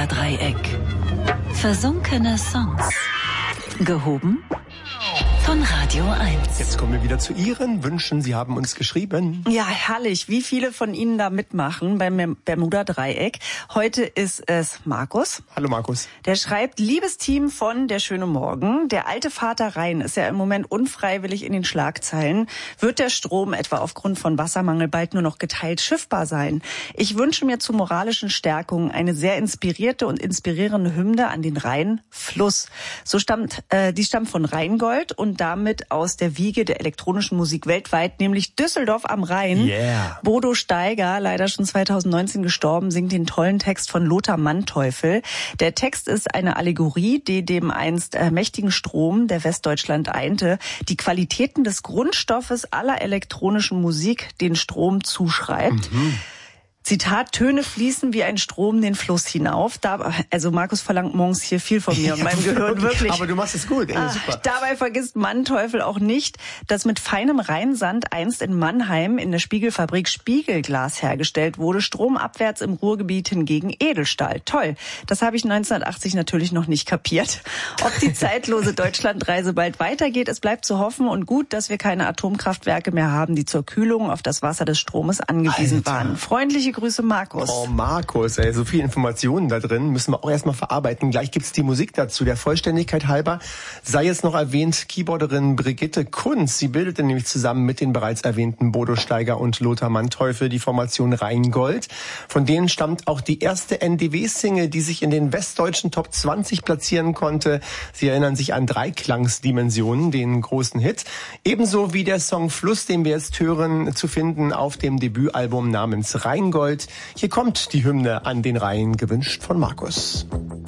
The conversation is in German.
Bermuda-Dreieck. Versunkene Songs. Gehoben von Radio 1. Jetzt kommen wir wieder zu Ihren Wünschen. Sie haben uns geschrieben. Ja, herrlich, wie viele von Ihnen da mitmachen beim Bermuda-Dreieck. Heute ist es Markus. Hallo Markus. Der schreibt, liebes Team von Der schöne Morgen, der alte Vater Rhein ist ja im Moment unfreiwillig in den Schlagzeilen. Wird der Strom etwa aufgrund von Wassermangel bald nur noch geteilt schiffbar sein? Ich wünsche mir zur moralischen Stärkung eine sehr inspirierte und inspirierende Hymne an den Rheinfluss. Die stammt von Rheingold und damit aus der Wiege der elektronischen Musik weltweit, nämlich Düsseldorf am Rhein. Yeah. Bodo Steiger, leider schon 2019 gestorben, singt den tollen Text von Lothar Manteuffel. Der Text ist eine Allegorie, die dem einst mächtigen Strom, der Westdeutschland einte, die Qualitäten des Grundstoffes aller elektronischen Musik den Strom zuschreibt. Mhm. Zitat, Töne fließen wie ein Strom den Fluss hinauf. Also Markus verlangt morgens hier viel von mir und meinem Gehirn wirklich. Aber du machst es gut. Super. Dabei vergisst Manteuffel auch nicht, dass mit feinem Rheinsand einst in Mannheim in der Spiegelfabrik Spiegelglas hergestellt wurde, stromabwärts im Ruhrgebiet hingegen Edelstahl. Toll, das habe ich 1980 natürlich noch nicht kapiert. Ob die zeitlose Deutschlandreise bald weitergeht, es bleibt zu hoffen und gut, dass wir keine Atomkraftwerke mehr haben, die zur Kühlung auf das Wasser des Stromes angewiesen waren. Freundliche Grüße, Markus. Oh, Markus, ey, so viele Informationen da drin, müssen wir auch erstmal verarbeiten. Gleich gibt's die Musik dazu. Der Vollständigkeit halber sei jetzt noch erwähnt, Keyboarderin Brigitte Kunz. Sie bildete nämlich zusammen mit den bereits erwähnten Bodo Steiger und Lothar Manteuffel die Formation Rheingold. Von denen stammt auch die erste NDW-Single, die sich in den westdeutschen Top 20 platzieren konnte. Sie erinnern sich an Dreiklangsdimensionen, den großen Hit. Ebenso wie der Song Fluss, den wir jetzt hören, zu finden auf dem Debütalbum namens Rheingold. Hier kommt die Hymne an den Rhein, gewünscht von Markus.